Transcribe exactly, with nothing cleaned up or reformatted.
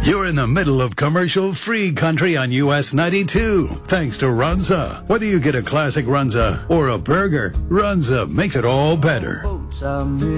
You're in the middle of commercial-free country on U S ninety-two. Thanks to Runza. Whether you get a classic Runza or a burger, Runza makes it all better.